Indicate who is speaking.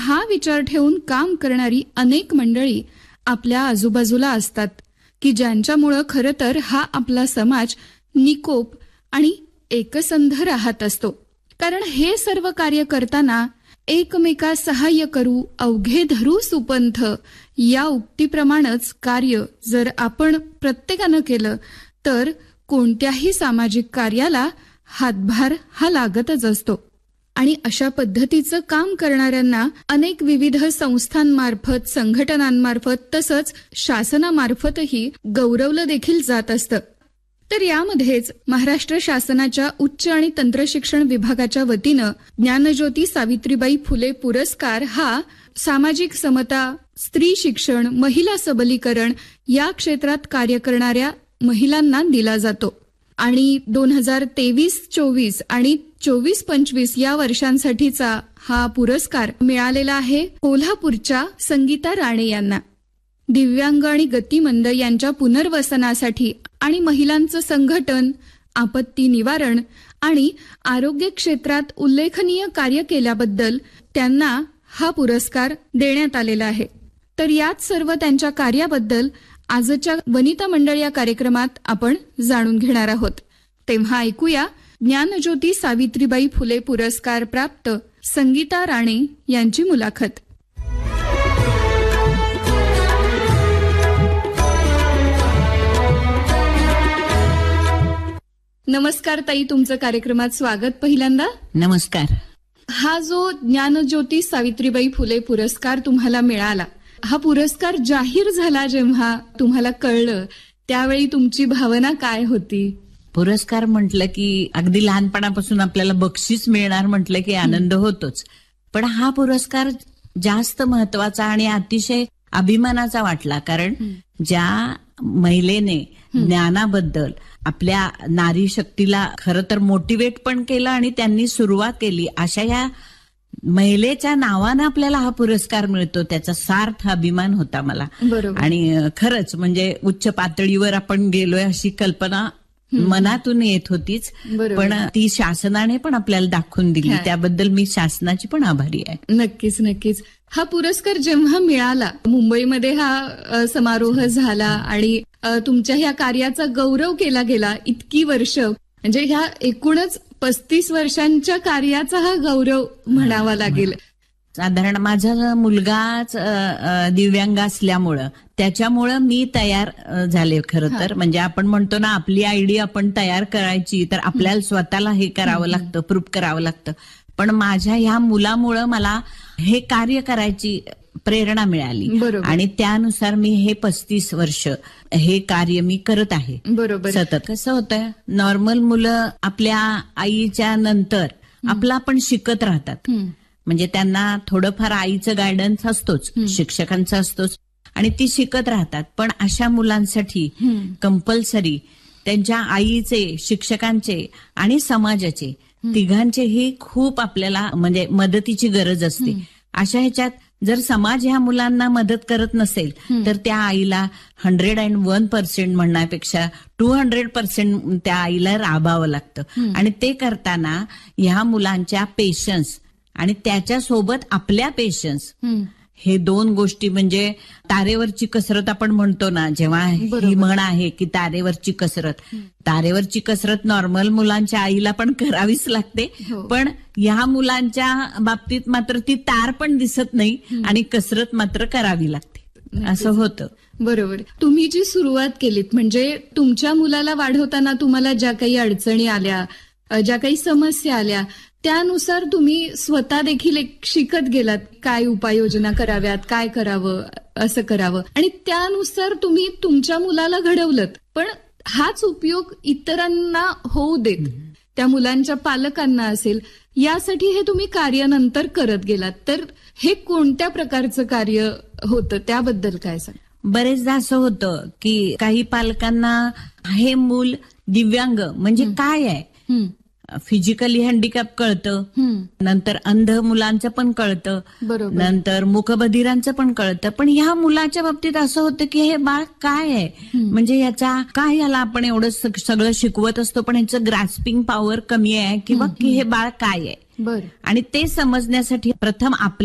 Speaker 1: हा विचार ठेवून काम करणारी अनेक मंडळी आपल्या आजूबाजूला असतात की ज्यांच्यामुळं खरं तर हा आपला समाज निकोप आणि एकसंध राहत असतो. कारण हे सर्व कार्य करताना एकमेका सहाय्य करू अवघे धरू सुपंथ या उक्तीप्रमाणेच कार्य जर आपण प्रत्येकानं केलं तर कोणत्याही सामाजिक कार्याला हातभार हा लागतच असतो. आणि अशा पद्धतीचं काम करणाऱ्यांना अनेक विविध संस्थांमार्फत, संघटनांमार्फत तसंच शासनामार्फतही गौरवलं देखील जात असतं. तर यामध्येच महाराष्ट्र शासनाच्या उच्च आणि तंत्रशिक्षण विभागाच्या वतीनं ज्ञानज्योती सावित्रीबाई फुले पुरस्कार हा सामाजिक समता, स्त्री शिक्षण, महिला सबलीकरण या क्षेत्रात कार्य करणाऱ्या महिलांना दिला जातो. आणि 2023-24 आणि 24-25 या वर्षांसाठीचा हा पुरस्कार मिळालेला आहे कोल्हापूरच्या संगीता राणे यांना. दिव्यांग आणि गतिमंद यांच्या पुनर्वसनासाठी आणि महिलांचं संघटन, आपत्ती निवारण आणि आरोग्य क्षेत्रात उल्लेखनीय कार्य केल्याबद्दल त्यांना हा पुरस्कार देण्यात आलेला आहे. तर यात सर्व त्यांच्या कार्याबद्दल आजच्या वनिता मंडळ या कार्यक्रमात आपण जाणून घेणार आहोत. तेव्हा ऐकूया ज्ञानज्योती सावित्रीबाई फुले पुरस्कार प्राप्त संगीता राणे यांची मुलाखत. नमस्कार ताई, तुमचं कार्यक्रमात स्वागत. पहिल्यांदा
Speaker 2: नमस्कार.
Speaker 1: हा जो ज्ञानज्योती सावित्रीबाई फुले पुरस्कार तुम्हाला मिळाला, हा पुरस्कार जाहीर झाला जेव्हा तुम्हाला कळलं त्यावेळी तुमची भावना काय होती?
Speaker 2: पुरस्कार म्हटलं की अगदी लहानपणापासून आपल्याला बक्षीस मिळणार म्हटलं की आनंद होतोच. पण हा पुरस्कार जास्त महत्वाचा आणि अतिशय अभिमानाचा वाटला. कारण ज्या महिलेने ज्ञानाबद्दल आपल्या नारी शक्तीला खरं तर मोटिवेट पण केलं आणि त्यांनी सुरुवात केली, अशा या महिलेच्या नावानं आपल्याला हा पुरस्कार मिळतो, त्याचा सार्थ अभिमान होता मला. आणि खरंच म्हणजे उच्च पातळीवर आपण गेलोय अशी कल्पना मनातून येत होतीच. पण ती शासनाने पण आपल्याला दाखवून दिली, त्याबद्दल मी शासनाची पण आभारी आहे.
Speaker 1: नक्कीच नक्कीच. हा पुरस्कार जेव्हा मिळाला, मुंबईमध्ये हा समारोह झाला आणि तुमच्या ह्या कार्याचा गौरव केला गेला. इतकी वर्ष म्हणजे ह्या एकूणच 35 वर्षांच्या कार्याचा हा गौरव म्हणावा लागेल.
Speaker 2: साधारण माझा मुलगाच दिव्यांग असल्यामुळं त्याच्यामुळं मी तयार झाले. खरं तर म्हणजे आपण म्हणतो ना, आपली आयडी आपण तयार करायची तर आपल्याला स्वतःला हे करावं लागतं, प्रूफ करावं लागतं. पण माझ्या ह्या मुलामुळं मला हे कार्य करायची प्रेरणा मिळाली आणि त्यानुसार मी हे 35 वर्ष हे कार्य मी करत आहे.
Speaker 1: बरोबर.
Speaker 2: सतत कसं होतं, नॉर्मल मुलं आपल्या आईच्या नंतर आपला पण शिकत राहतात. म्हणजे त्यांना थोडंफार आईचं गायडन्स असतोच, शिक्षकांचं असतोच आणि ती शिकत राहतात. पण अशा मुलांसाठी कंपल्सरी त्यांच्या आईचे, शिक्षकांचे आणि समाजाचे तिघांचेही खूप आपल्याला म्हणजे मदतीची गरज असते. अशा ह्याच्यात जर समाज ह्या मुलांना मदत करत नसेल तर त्या आईला 101% म्हणण्यापेक्षा 200% त्या आईला राबावं लागतं. आणि ते करताना ह्या मुलांच्या पेशन्स आणि त्याच्यासोबत आपल्या पेशन्स, हे दोन गोष्टी म्हणजे तारेवरची कसरत आपण म्हणतो ना, जेव्हा ही म्हण आहे की तारेवरची कसरत, तारेवरची कसरत नॉर्मल मुलांच्या आईला पण करावीच लागते. पण ह्या मुलांच्या बाबतीत मात्र ती तार पण दिसत नाही आणि कसरत मात्र करावी लागते, असं होतं.
Speaker 1: बरोबर. तुम्ही जी सुरुवात केलीत म्हणजे तुमच्या मुलाला वाढवताना तुम्हाला ज्या काही अडचणी आल्या, ज्या काही समस्या आल्या, त्यानुसार तुम्ही स्वतः देखील शिकत गेलात, काय उपाययोजना कराव्यात, काय करावं, असं करावं आणि त्यानुसार तुम्ही तुमच्या मुलाला घडवलं. पण हाच उपयोग इतरांना होऊ देत, त्या मुलांच्या पालकांना असेल, यासाठी हे तुम्ही कार्य नंतर करत गेलात. तर हे कोणत्या प्रकारचं कार्य होतं, त्याबद्दल काय सांग?
Speaker 2: बरेचदा असं होतं की काही पालकांना हे मूल दिव्यांग म्हणजे काय आहे, फिजिकली हँडिकॅप कळतं, नंतर अंध मुलांचं पण कळतं, नंतर मूकबधिरांचं पण कळतं. पण ह्या मुलाच्या बाबतीत असं होतं की हे बाळ काय आहे, म्हणजे याचा काय, याला आपण एवढं सगळं शिकवत असतो पण ह्याचं ग्रास्पिंग पॉवर कमी आहे किंवा की हे बाळ काय आहे. आणि ते समजण्यासाठी प्रथम